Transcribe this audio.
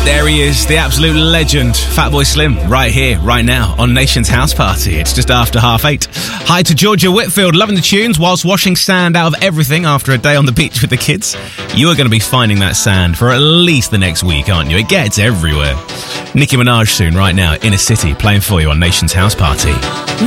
There he is, the absolute legend, Fatboy Slim, right here, right now, on Nation's House Party. It's just after 8:30. Hi to Georgia Whitfield, loving the tunes whilst washing sand out of everything after a day on the beach with the kids. You are going to be finding that sand for at least the next week, aren't you? It gets everywhere. Nicki Minaj soon, right now, Inner City, playing for you on Nation's House Party.